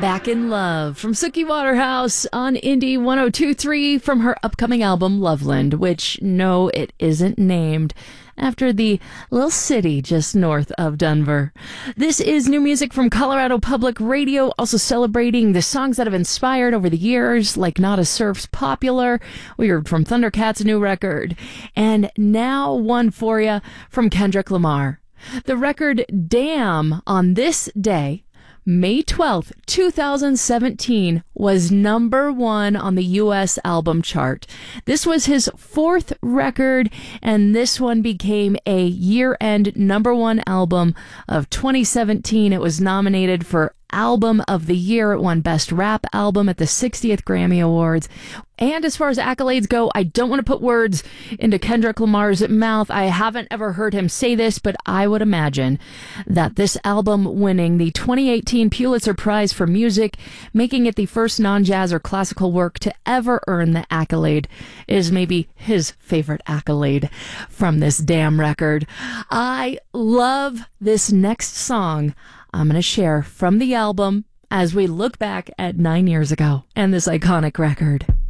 Back in Love from Suki Waterhouse on Indie 102.3 from her upcoming album Loveland, which, no, it isn't named after the little city just north of Denver. This is new music from Colorado Public Radio, also celebrating the songs that have inspired over the years, like Nada Surf's Popular. We heard from Thundercat's new record. And now one for you from Kendrick Lamar. The record Damn on this day, May 12th, 2017, was number one on the U.S. album chart. This was his fourth record, and this one became a year-end number one album of 2017. It was nominated for Album of the Year. It won Best Rap Album at the 60th Grammy Awards. And as far as accolades go, I don't want to put words into Kendrick Lamar's mouth. I haven't ever heard him say this, but I would imagine that this album winning the 2018 Pulitzer Prize for Music, making it the first non-jazz or classical work to ever earn the accolade, is maybe his favorite accolade from this damn record. I love this next song I'm going to share from the album as we look back at 9 years ago and this iconic record.